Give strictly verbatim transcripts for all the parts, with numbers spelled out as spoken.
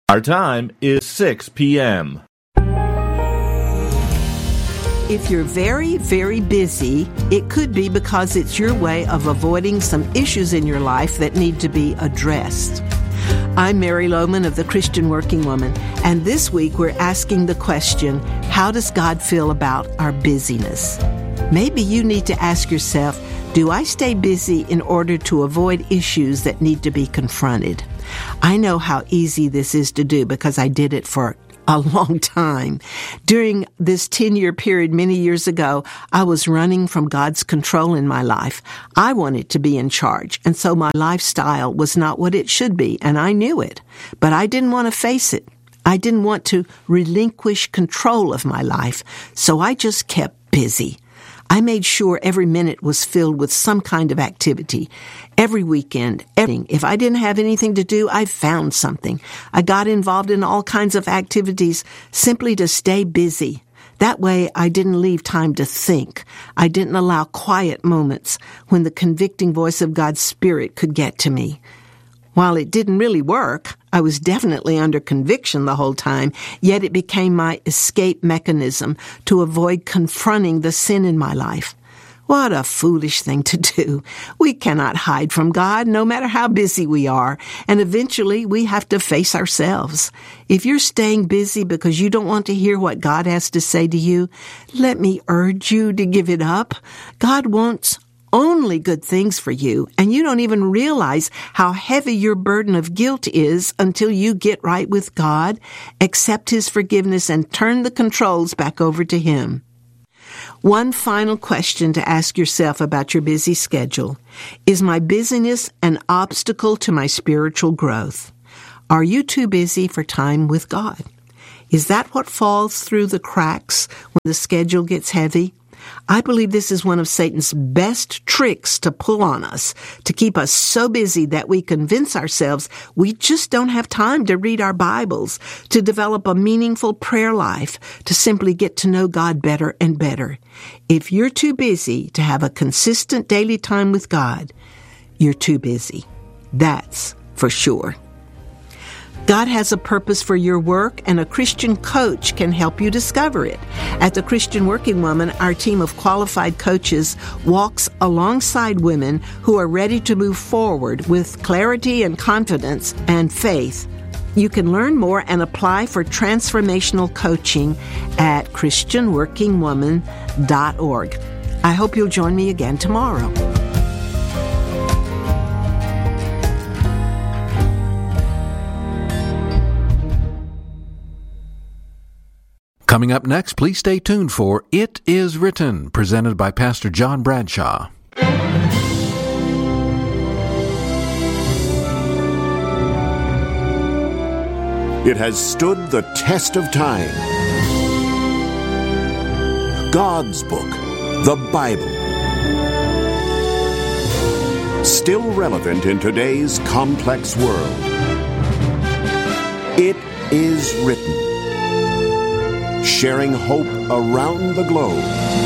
Our time is six p.m. If you're very, very busy, it could be because it's your way of avoiding some issues in your life that need to be addressed. I'm Mary Lohman of the Christian Working Woman, and this week we're asking the question, how does God feel about our busyness? Maybe you need to ask yourself, do I stay busy in order to avoid issues that need to be confronted? I know how easy this is to do because I did it for a long time. During this ten-year period many years ago, I was running from God's control in my life. I wanted to be in charge, and so my lifestyle was not what it should be, and I knew it. But I didn't want to face it. I didn't want to relinquish control of my life, so I just kept busy. I made sure every minute was filled with some kind of activity. Every weekend, everything. If I didn't have anything to do, I found something. I got involved in all kinds of activities simply to stay busy. That way, I didn't leave time to think. I didn't allow quiet moments when the convicting voice of God's Spirit could get to me. While it didn't really work, I was definitely under conviction the whole time, yet it became my escape mechanism to avoid confronting the sin in my life. What a foolish thing to do. We cannot hide from God, no matter how busy we are, and eventually we have to face ourselves. If you're staying busy because you don't want to hear what God has to say to you, let me urge you to give it up. God wants only good things for you, and you don't even realize how heavy your burden of guilt is until you get right with God, accept His forgiveness, and turn the controls back over to Him. One final question to ask yourself about your busy schedule. Is my busyness an obstacle to my spiritual growth? Are you too busy for time with God? Is that what falls through the cracks when the schedule gets heavy? I believe this is one of Satan's best tricks to pull on us, to keep us so busy that we convince ourselves we just don't have time to read our Bibles, to develop a meaningful prayer life, to simply get to know God better and better. If you're too busy to have a consistent daily time with God, you're too busy. That's for sure. God has a purpose for your work, and a Christian coach can help you discover it. At the Christian Working Woman, our team of qualified coaches walks alongside women who are ready to move forward with clarity and confidence and faith. You can learn more and apply for transformational coaching at christian working woman dot org. I hope you'll join me again tomorrow. Coming up next, please stay tuned for It Is Written, presented by Pastor John Bradshaw. It has stood the test of time. God's book, the Bible. Still relevant in today's complex world. It is written. Sharing hope around the globe.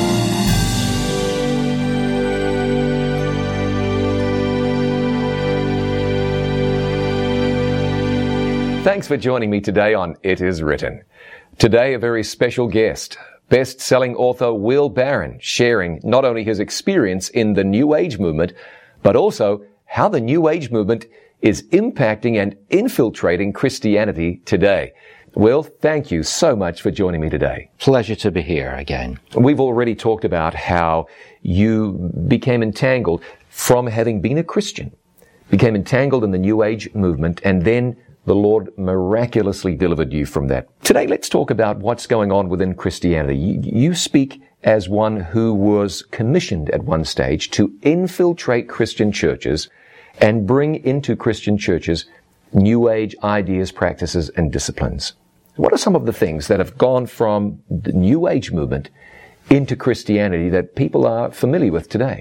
Thanks for joining me today on It Is Written. Today, a very special guest, best-selling author Will Barron, sharing not only his experience in the New Age movement, but also how the New Age movement is impacting and infiltrating Christianity today. Will, thank you so much for joining me today. Pleasure to be here again. We've already talked about how you became entangled from having been a Christian, became entangled in the New Age movement, and then the Lord miraculously delivered you from that. Today, let's talk about what's going on within Christianity. You, you speak as one who was commissioned at one stage to infiltrate Christian churches and bring into Christian churches New Age ideas, practices, and disciplines. What are some of the things that have gone from the New Age movement into Christianity that people are familiar with today?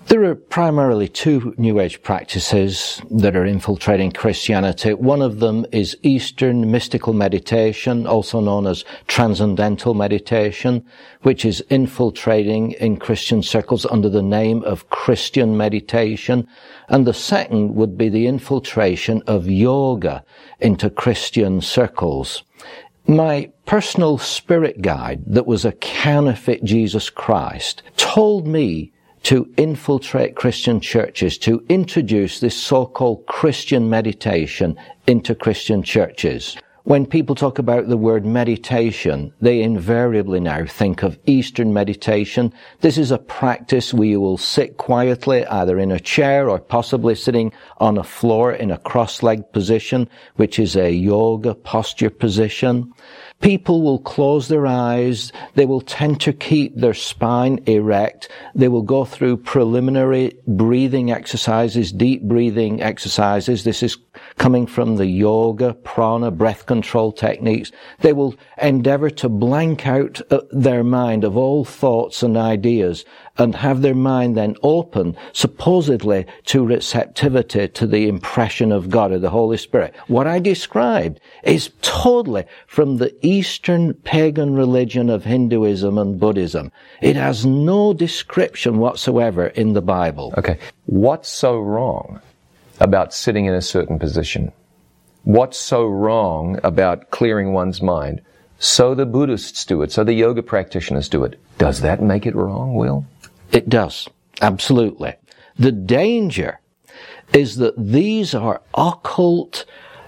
There are primarily two New Age practices that are infiltrating Christianity. One of them is Eastern mystical meditation, also known as transcendental meditation, which is infiltrating in Christian circles under the name of Christian meditation. And the second would be the infiltration of yoga into Christian circles. My personal spirit guide, that was a counterfeit Jesus Christ, told me to infiltrate Christian churches, to introduce this so-called Christian meditation into Christian churches. When people talk about the word meditation, they invariably now think of Eastern meditation. This is a practice where you will sit quietly, either in a chair or possibly sitting on a floor in a cross-legged position, which is a yoga posture position. People will close their eyes. They will tend to keep their spine erect. They will go through preliminary breathing exercises, deep breathing exercises. This is coming from the yoga, prana, breath control techniques. They will endeavor to blank out their mind of all thoughts and ideas and have their mind then open, supposedly, to receptivity to the impression of God or the Holy Spirit. What I described is totally from the Eastern pagan religion of Hinduism and Buddhism. It has no description whatsoever in the Bible. Okay. What's so wrong about sitting in a certain position? What's so wrong about clearing one's mind? So the Buddhists do it, so the yoga practitioners do it. Does that make it wrong, Will? It does. Absolutely. The danger is that these are occult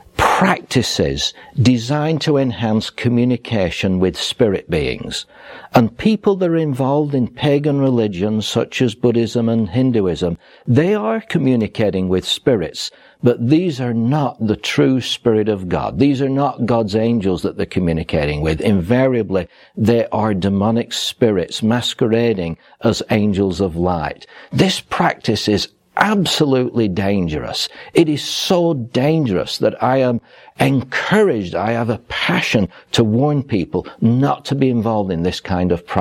practices designed to enhance communication with spirit beings. And people that are involved in pagan religions such as Buddhism and Hinduism, they are communicating with spirits, but these are not the true Spirit of God. These are not God's angels that they're communicating with. Invariably, they are demonic spirits masquerading as angels of light. This practice is absolutely dangerous. It is so dangerous that I am encouraged, I have a passion to warn people not to be involved in this kind of practice.